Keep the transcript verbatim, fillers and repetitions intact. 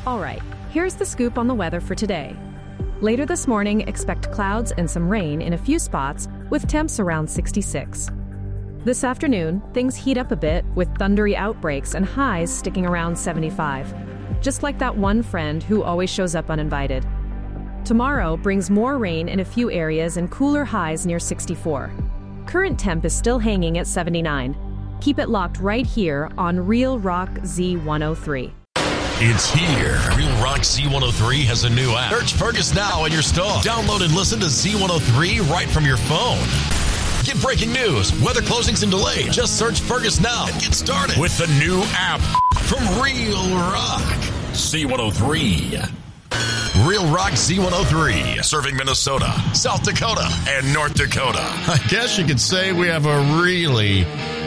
All right, here's the scoop on the weather for today. Later this morning, expect clouds and some rain in a few spots with temps around sixty-six. This afternoon, things heat up a bit with thundery outbreaks and highs sticking around seventy-five. Just like that one friend who always shows up uninvited. Tomorrow brings more rain in a few areas and cooler highs near sixty-four. Current temp is still hanging at seventy-nine. Keep it locked right here on Real Rock Z one oh three. It's here. Real Rock Z one oh three has a new app. Search Fergus now in your store. Download and listen to Z one oh three right from your phone. Get breaking news, weather closings and delays. Just search Fergus now and get started with the new app from Real Rock Z one oh three. Real Rock Z one oh three, serving Minnesota, South Dakota, and North Dakota. I guess you could say we have a really